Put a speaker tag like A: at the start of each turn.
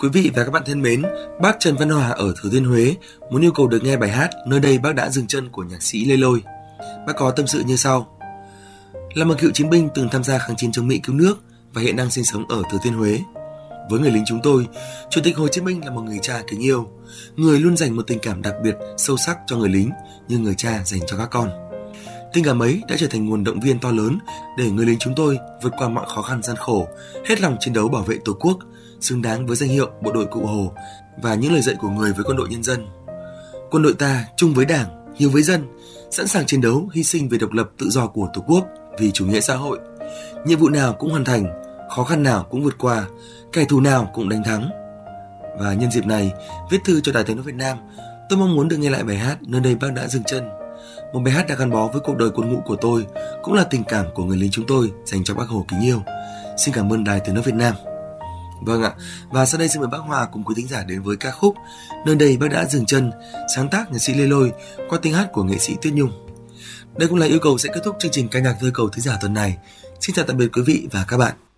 A: Quý vị và các bạn thân mến, bác Trần Văn Hòa ở Thừa Thiên Huế muốn yêu cầu được nghe bài hát Nơi đây bác đã dừng chân của nhạc sĩ Lê Lôi. Bác có tâm sự như sau. Là một cựu chiến binh từng tham gia kháng chiến chống Mỹ cứu nước và hiện đang sinh sống ở Thừa Thiên Huế. Với người lính chúng tôi, Chủ tịch Hồ Chí Minh là một người cha kính yêu, người luôn dành một tình cảm đặc biệt, sâu sắc cho người lính như người cha dành cho các con. Tình cảm ấy đã trở thành nguồn động viên to lớn để người lính chúng tôi vượt qua mọi khó khăn gian khổ, hết lòng chiến đấu bảo vệ Tổ quốc, xứng đáng với danh hiệu Bộ đội Cụ Hồ và những lời dạy của người với quân đội nhân dân. Quân đội ta chung với Đảng, hiếu với dân, sẵn sàng chiến đấu, hy sinh vì độc lập tự do của Tổ quốc, vì chủ nghĩa xã hội. Nhiệm vụ nào cũng hoàn thành, khó khăn nào cũng vượt qua, kẻ thù nào cũng đánh thắng. Và nhân dịp này, viết thư cho Đài Tiếng nói Việt Nam, tôi mong muốn được nghe lại bài hát Nơi đây bác đã dừng chân. Một bài hát đã gắn bó với cuộc đời quân ngũ của tôi, cũng là tình cảm của người lính chúng tôi dành cho Bác Hồ kính yêu. Xin cảm ơn Đài Tiếng nói Việt Nam. Vâng ạ, và sau đây xin mời bác Hòa cùng quý thính giả đến với ca khúc Nơi đây bác đã dừng chân, sáng tác nhạc sĩ Lê Lôi qua tiếng hát của nghệ sĩ Tuyết Nhung. Đây cũng là yêu cầu sẽ kết thúc chương trình ca nhạc thơ cầu thính giả tuần này. Xin chào tạm biệt quý vị và các bạn.